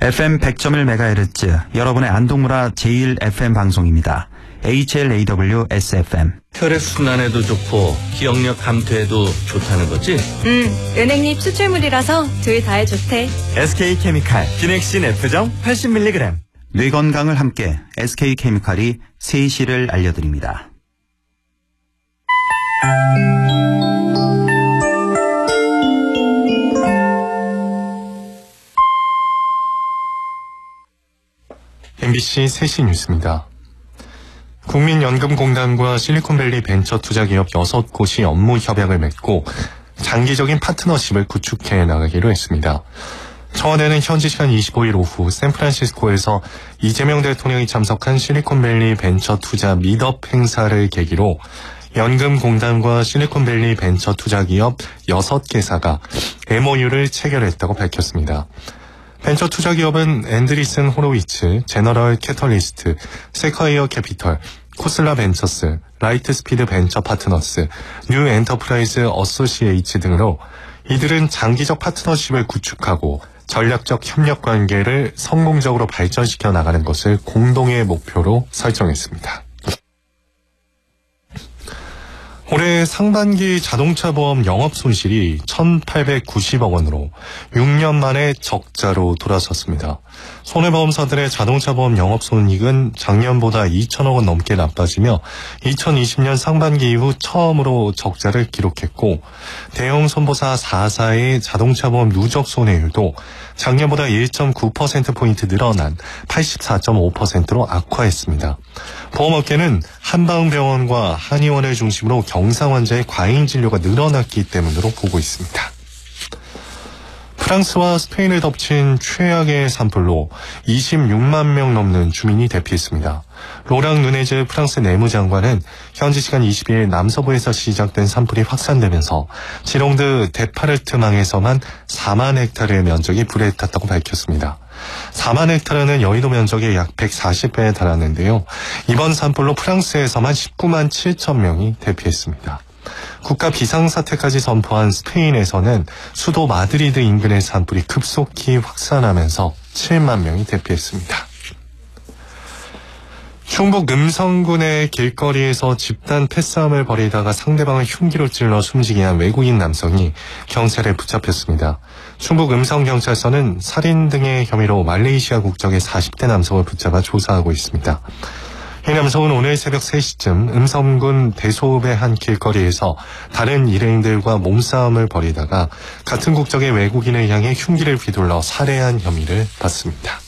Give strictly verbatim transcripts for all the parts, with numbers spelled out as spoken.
에프엠 백 점 일 메가헤르츠 여러분의 안동문화 제일 에프엠 방송입니다. 에이치엘에이더블유에스에프엠. 혈액순환에도 좋고 기억력 감퇴에도 좋다는 거지? 음, 은행잎 추출물이라서 둘 다에 좋대. 에스케이케미칼 기넥신 F정 팔십 밀리그램. 뇌 건강을 함께 에스케이케미칼이 세 시를 알려드립니다. 엠비씨 세 시 뉴스입니다. 국민연금공단과 실리콘밸리 벤처투자기업 여섯 곳이 업무 협약을 맺고 장기적인 파트너십을 구축해 나가기로 했습니다. 청와대는 현지 시간 이십오일 오후 샌프란시스코에서 이재명 대통령이 참석한 실리콘밸리 벤처투자 미트업 행사를 계기로 연금공단과 실리콘밸리 벤처투자기업 여섯 개사가 엠오유를 체결했다고 밝혔습니다. 벤처 투자 기업은 앤드리슨 호로위츠, 제너럴 캐털리스트, 세콰이어 캐피털, 코슬라 벤처스, 라이트 스피드 벤처 파트너스, 뉴 엔터프라이즈 어소시에이츠 등으로 이들은 장기적 파트너십을 구축하고 전략적 협력 관계를 성공적으로 발전시켜 나가는 것을 공동의 목표로 설정했습니다. 올해 상반기 자동차 보험 영업 손실이 천팔백구십억 원으로 육 년 만에 적자로 돌아섰습니다. 손해보험사들의 자동차 보험 영업 손익은 작년보다 이천억 원 넘게 나빠지며 이천이십 년 상반기 이후 처음으로 적자를 기록했고, 대형 손보사 사 사의 자동차 보험 누적 손해율도 작년보다 일 점 구 퍼센트포인트 늘어난 팔십사 점 오 퍼센트로 악화했습니다. 보험업계는 한방병원과 한의원을 중심으로 경상 환자의 과잉 진료가 늘어났기 때문으로 보고 있습니다. 프랑스와 스페인을 덮친 최악의 산불로 이십육만 명 넘는 주민이 대피했습니다. 로랑 누네즈 프랑스 내무장관은 현지 시간 이십이일 남서부에서 시작된 산불이 확산되면서 지롱드 데파르트망에서만 사만 헥타르의 면적이 불에 탔다고 밝혔습니다. 사만 헥타르는 여의도 면적의 약 백사십 배에 달하는데요. 이번 산불로 프랑스에서만 십구만 칠천 명이 대피했습니다. 국가 비상사태까지 선포한 스페인에서는 수도 마드리드 인근의 산불이 급속히 확산하면서 칠만 명이 대피했습니다. 충북 음성군의 길거리에서 집단 패싸움을 벌이다가 상대방을 흉기로 찔러 숨지게 한 외국인 남성이 경찰에 붙잡혔습니다. 충북 음성경찰서는 살인 등의 혐의로 말레이시아 국적의 사십 대 남성을 붙잡아 조사하고 있습니다. 이 남성은 오늘 새벽 세 시쯤 음성군 대소읍의 한 길거리에서 다른 일행들과 몸싸움을 벌이다가 같은 국적의 외국인을 향해 흉기를 휘둘러 살해한 혐의를 받습니다.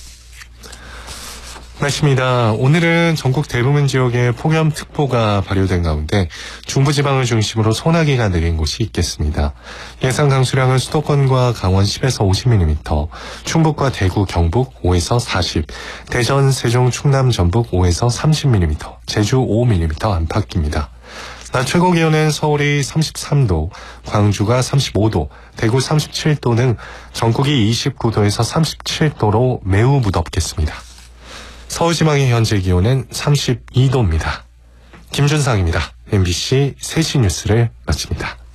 날씨입니다. 오늘은 전국 대부분 지역에 폭염특보가 발효된 가운데 중부지방을 중심으로 소나기가 내린 곳이 있겠습니다. 예상 강수량은 수도권과 강원 십에서 오십 밀리미터, 충북과 대구, 경북 오에서 사십, 대전, 세종, 충남, 전북 오에서 삼십 밀리미터, 제주 오 밀리미터 안팎입니다. 낮 최고 기온은 서울이 삼십삼 도, 광주가 삼십오 도, 대구 삼십칠 도 등 전국이 이십구 도에서 삼십칠 도로 매우 무덥겠습니다. 서울지방의 현재 기온은 삼십이 도입니다. 김준상입니다. 엠비씨 세 시 뉴스를 마칩니다.